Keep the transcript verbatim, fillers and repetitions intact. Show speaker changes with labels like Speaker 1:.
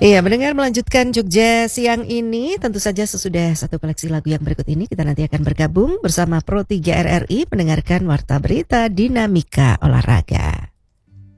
Speaker 1: Iya, mendengar melanjutkan Jogja siang ini, tentu saja sesudah satu koleksi lagu yang berikut ini, kita nanti akan bergabung bersama Pro tiga R R I mendengarkan Warta Berita Dinamika Olahraga.